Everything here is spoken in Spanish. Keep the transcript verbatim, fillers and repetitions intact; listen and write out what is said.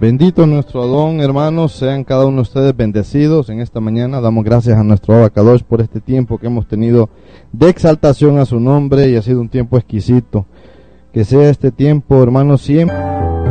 Bendito nuestro Adón, hermanos, sean cada uno de ustedes bendecidos en esta mañana. Damos gracias a nuestro Abacadosh por este tiempo que hemos tenido de exaltación a su nombre y ha sido un tiempo exquisito. Que sea este tiempo, hermanos, siempre.